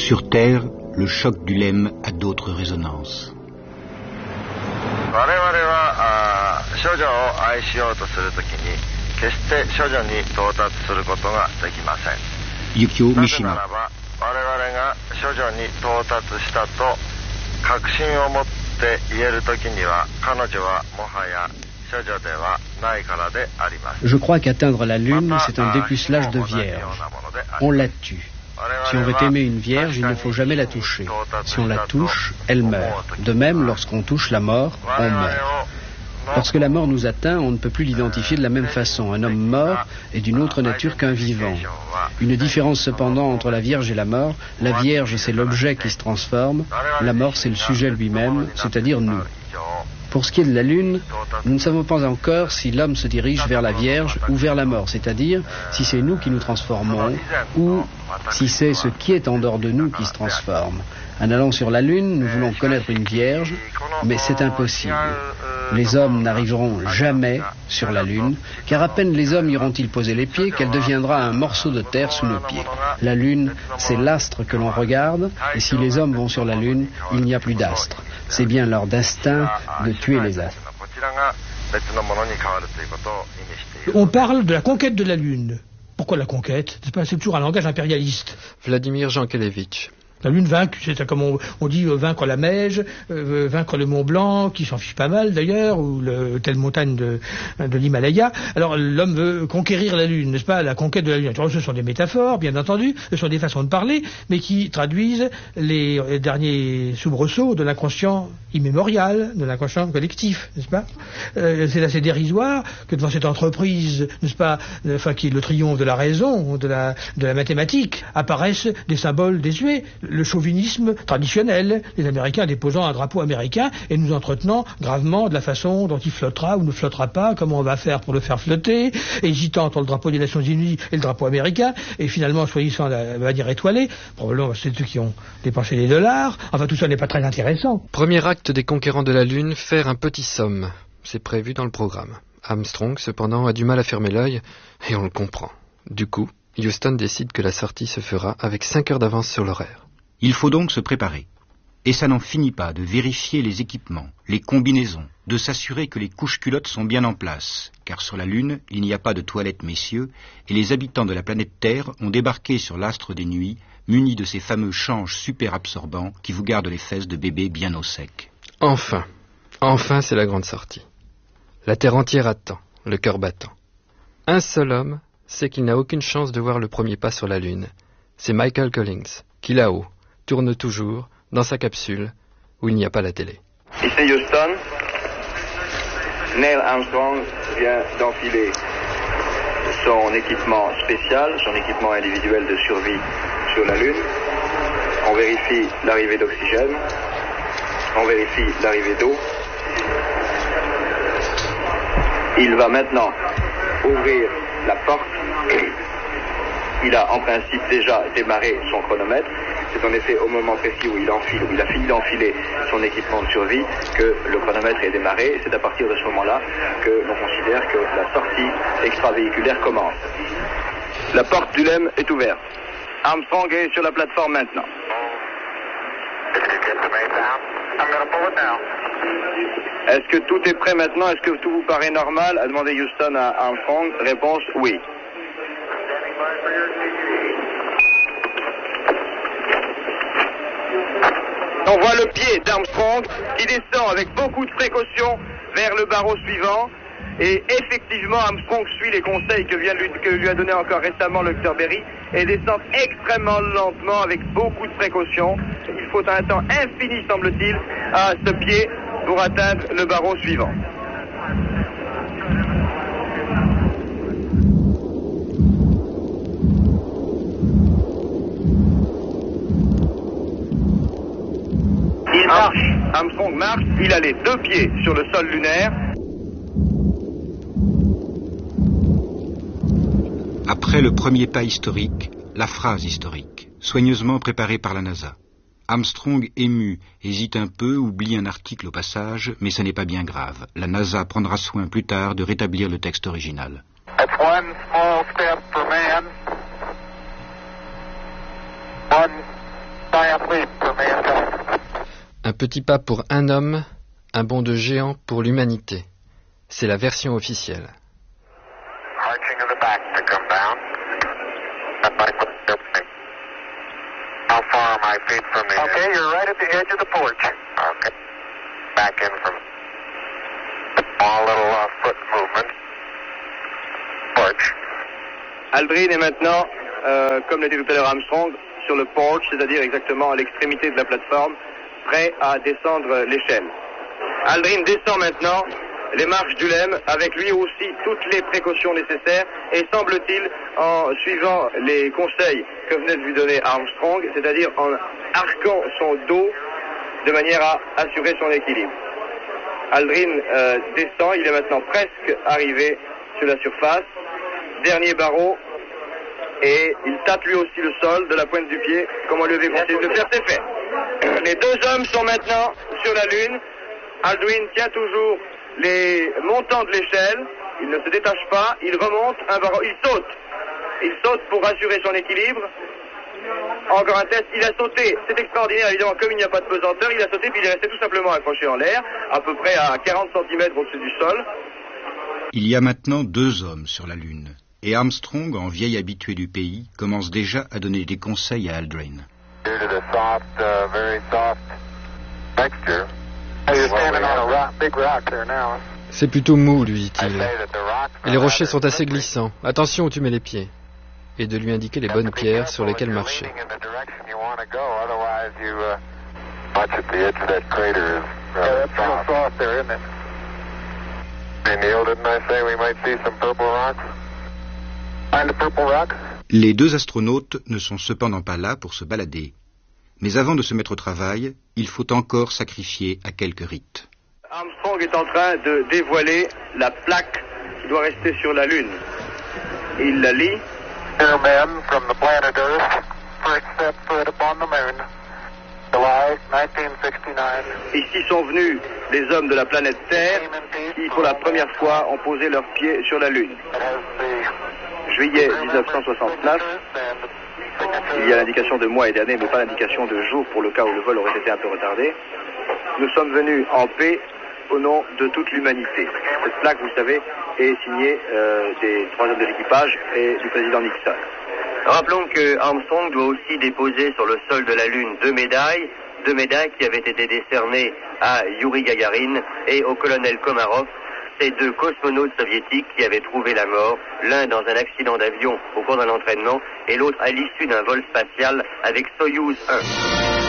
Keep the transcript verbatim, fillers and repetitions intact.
Sur Terre, le choc du L E M a d'autres résonances. Yukio Mishima. Je crois qu'atteindre la Lune, c'est un dépucelage de vierge. On la tue. Si on veut aimer une vierge, il ne faut jamais la toucher. Si on la touche, elle meurt. De même, lorsqu'on touche la mort, on meurt. Lorsque la mort nous atteint, on ne peut plus l'identifier de la même façon. Un homme mort est d'une autre nature qu'un vivant. Une différence cependant entre la Vierge et la mort. La Vierge, c'est l'objet qui se transforme. La mort, c'est le sujet lui-même, c'est-à-dire nous. Pour ce qui est de la Lune, nous ne savons pas encore si l'homme se dirige vers la Vierge ou vers la mort, c'est-à-dire si c'est nous qui nous transformons ou si c'est ce qui est en dehors de nous qui se transforme. En allant sur la Lune, nous voulons connaître une Vierge, mais c'est impossible. Les hommes n'arriveront jamais sur la Lune, car à peine les hommes y auront-ils posé les pieds qu'elle deviendra un morceau de terre sous nos pieds. La Lune, c'est l'astre que l'on regarde, et si les hommes vont sur la Lune, il n'y a plus d'astre. C'est bien leur destin de tuer les astres. On parle de la conquête de la Lune. Pourquoi la conquête ? C'est toujours un langage impérialiste. Vladimir Jankélévitch. La Lune vaincre, c'est comme on, on dit euh, vaincre la Meije, euh, vaincre le Mont Blanc, qui s'en fiche pas mal d'ailleurs, ou le, telle montagne de, de l'Himalaya. Alors l'homme veut conquérir la Lune, n'est-ce pas, la conquête de la Lune. Alors, ce sont des métaphores, bien entendu, ce sont des façons de parler, mais qui traduisent les, les derniers soubresauts de l'inconscient immémorial, de l'inconscient collectif, n'est-ce pas. euh, C'est assez dérisoire que devant cette entreprise, n'est-ce pas, enfin qui est le triomphe de la raison, de la, de la mathématique, apparaissent des symboles désuets. Le chauvinisme traditionnel, les Américains déposant un drapeau américain et nous entretenant gravement de la façon dont il flottera ou ne flottera pas, comment on va faire pour le faire flotter, hésitant entre le drapeau des Nations Unies et le drapeau américain, et finalement choisissant la bannière étoilée, probablement c'est ceux qui ont dépensé les dollars. Enfin, tout ça n'est pas très intéressant. Premier acte des conquérants de la Lune, faire un petit somme. C'est prévu dans le programme. Armstrong, cependant, a du mal à fermer l'œil, et on le comprend. Du coup, Houston décide que la sortie se fera avec cinq heures d'avance sur l'horaire. Il faut donc se préparer. Et ça n'en finit pas de vérifier les équipements, les combinaisons, de s'assurer que les couches-culottes sont bien en place, car sur la Lune, il n'y a pas de toilettes, messieurs, et les habitants de la planète Terre ont débarqué sur l'astre des nuits, munis de ces fameux changes super absorbants qui vous gardent les fesses de bébé bien au sec. Enfin, enfin c'est la grande sortie. La Terre entière attend, le cœur battant. Un seul homme sait qu'il n'a aucune chance de voir le premier pas sur la Lune. C'est Michael Collins, qui là-haut tourne toujours dans sa capsule où il n'y a pas la télé. Ici Houston, Neil Armstrong vient d'enfiler son équipement spécial, son équipement individuel de survie sur la Lune. On vérifie l'arrivée d'oxygène, on vérifie l'arrivée d'eau. Il va maintenant ouvrir la porte. Il a en principe déjà démarré son chronomètre. C'est en effet au moment précis où il enfile, où il a fini d'enfiler son équipement de survie que le chronomètre est démarré. C'est à partir de ce moment-là que l'on considère que la sortie extravéhiculaire commence. La porte du L E M est ouverte. Armstrong est sur la plateforme maintenant. Est-ce que tout est prêt maintenant? Est-ce que tout vous paraît normal? A demandé Houston à Armstrong. Réponse oui. On voit le pied d'Armstrong qui descend avec beaucoup de précaution vers le barreau suivant. Et effectivement, Armstrong suit les conseils que, vient lui, que lui a donné encore récemment le docteur Berry et descend extrêmement lentement avec beaucoup de précaution. Il faut un temps infini, semble-t-il, à ce pied pour atteindre le barreau suivant. Il marche. Armstrong marche, il a les deux pieds sur le sol lunaire. Après le premier pas historique, la phrase historique, soigneusement préparée par la NASA. Armstrong, ému, hésite un peu, oublie un article au passage, mais ce n'est pas bien grave. La NASA prendra soin plus tard de rétablir le texte original. That's one small step for man, one Un petit pas pour un homme, un bond de géant pour l'humanité. C'est la version officielle. Okay, you're right at the edge of the porch. Okay. Back in from small little uh, foot movement. Porch. Aldrin est maintenant, euh, comme l'était tout à l'heure Armstrong, sur le porch, c'est-à-dire exactement à l'extrémité de la plateforme, prêt à descendre l'échelle. Aldrin descend maintenant les marches du Lem, avec lui aussi toutes les précautions nécessaires, et semble-t-il, en suivant les conseils que venait de lui donner Armstrong, c'est-à-dire en arquant son dos de manière à assurer son équilibre. Aldrin euh, descend, il est maintenant presque arrivé sur la surface, dernier barreau, et il tape lui aussi le sol de la pointe du pied, comme on lui avait conseillé de le faire, c'est fait. Les deux hommes sont maintenant sur la Lune. Aldrin tient toujours les montants de l'échelle, il ne se détache pas, il remonte un barreau, il saute. Il saute pour assurer son équilibre. Encore un test, il a sauté, c'est extraordinaire, évidemment, comme il n'y a pas de pesanteur, il a sauté puis il est resté tout simplement accroché en l'air, à peu près à quarante centimètres au-dessus du sol. Il y a maintenant deux hommes sur la Lune, et Armstrong, en vieil habitué du pays, commence déjà à donner des conseils à Aldrin. C'est plutôt mou, lui dit-il. Et les rochers sont assez glissants. Attention où tu mets les pieds. Et de lui indiquer les bonnes pierres sur lesquelles marcher. Les deux astronautes ne sont cependant pas là pour se balader. Mais avant de se mettre au travail, il faut encore sacrifier à quelques rites. Armstrong est en train de dévoiler la plaque qui doit rester sur la Lune. Il la lit. Two men from the planet Earth, first step foot upon the moon, July nineteen sixty-nine. Ici sont venus les hommes de la planète Terre qui, pour la première fois, ont posé leurs pieds sur la Lune. Juillet dix-neuf cent soixante-neuf. Il y a l'indication de mois et d'année, mais pas l'indication de jour pour le cas où le vol aurait été un peu retardé. Nous sommes venus en paix au nom de toute l'humanité. Cette plaque, vous le savez, est signée euh, des trois hommes de l'équipage et du président Nixon. Rappelons que Armstrong doit aussi déposer sur le sol de la Lune deux médailles, deux médailles qui avaient été décernées à Yuri Gagarin et au colonel Komarov, ces deux cosmonautes soviétiques qui avaient trouvé la mort, l'un dans un accident d'avion au cours d'un entraînement et l'autre à l'issue d'un vol spatial avec Soyouz un.